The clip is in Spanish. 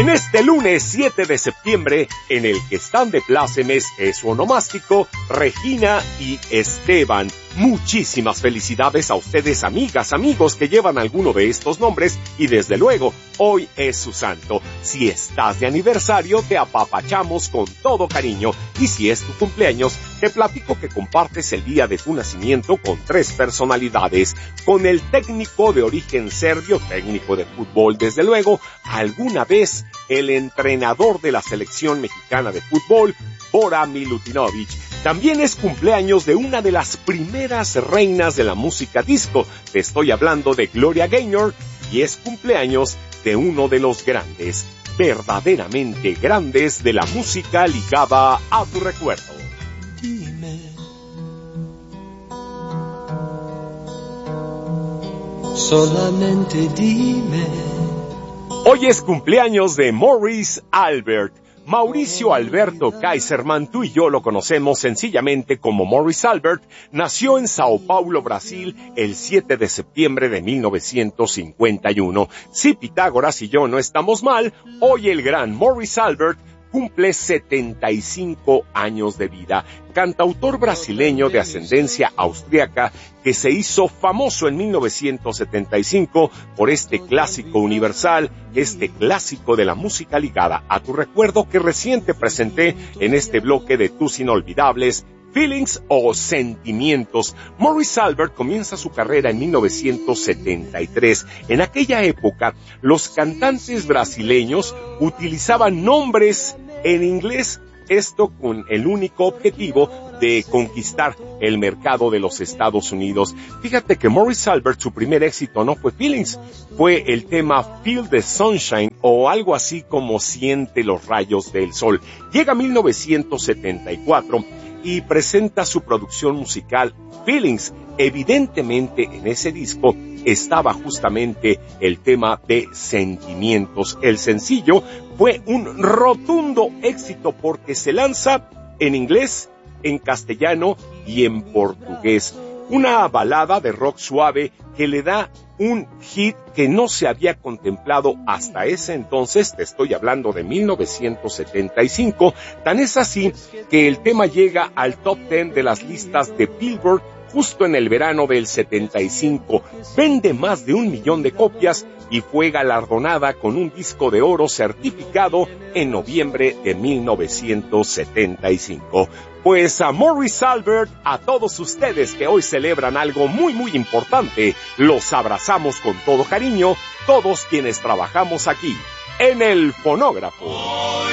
En este lunes 7 de septiembre, en el que están de plácemes es su onomástico, Regina y Esteban. Muchísimas felicidades a ustedes, amigas, amigos que llevan alguno de estos nombres y desde luego, hoy es su santo. Si estás de aniversario, te apapachamos con todo cariño y si es tu cumpleaños, te platico que compartes el día de tu nacimiento con 3 personalidades. Con el técnico de origen serbio, técnico de fútbol desde luego, alguna vez el entrenador de la selección mexicana de fútbol, Bora Milutinovic. También es cumpleaños de una de las primeras reinas de la música disco. Te estoy hablando de Gloria Gaynor y es cumpleaños de uno de los grandes, verdaderamente grandes de la música ligada a tu recuerdo. Dime, solamente dime. Hoy es cumpleaños de Maurice Albert. Mauricio Alberto Kaiserman, tú y yo lo conocemos sencillamente como Maurice Albert, nació en Sao Paulo, Brasil, el 7 de septiembre de 1951. Si Pitágoras y yo no estamos mal, hoy el gran Maurice Albert cumple 75 años de vida. Cantautor brasileño de ascendencia austríaca que se hizo famoso en 1975 por este clásico universal, este clásico de la música ligada a tu recuerdo que recién te presenté en este bloque de tus inolvidables Feelings o Sentimientos. Maurice Albert comienza su carrera en 1973. En aquella época, los cantantes brasileños utilizaban nombres en inglés, esto con el único objetivo de conquistar el mercado de los Estados Unidos. Fíjate que Maurice Albert, su primer éxito no fue Feelings, fue el tema Feel the Sunshine o algo así como Siente los rayos del sol. Llega 1974 y presenta su producción musical Feelings. Evidentemente en ese disco estaba justamente el tema de Sentimientos. El sencillo fue un rotundo éxito porque se lanza en inglés, en castellano y en portugués. Una balada de rock suave que le da un hit que no se había contemplado hasta ese entonces, te estoy hablando de 1975, tan es así que el tema llega al top 10 de las listas de Billboard justo en el verano del 75. Vende más de 1 millón de copias y fue galardonada con un disco de oro certificado en noviembre de 1975. Pues a Maurice Albert, a todos ustedes que hoy celebran algo muy muy importante, los abrazamos con todo cariño, todos quienes trabajamos aquí, en el fonógrafo.